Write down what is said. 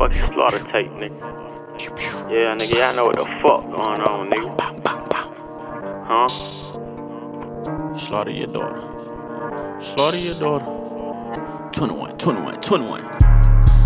motherfucking slaughter tape, nigga. Yeah, nigga, y'all know what the fuck going on, nigga. Huh? Slaughter your daughter. Slaughter your daughter. 21, 21, 21.